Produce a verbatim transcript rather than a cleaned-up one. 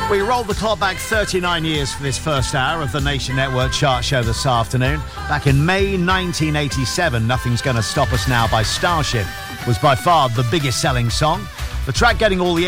We rolled the clock back thirty-nine years for this first hour of the Nation Network chart show this afternoon. Back in May nineteen eighty-seven, Nothing's Gonna Stop Us Now by Starship was by far the biggest selling song. The track getting all the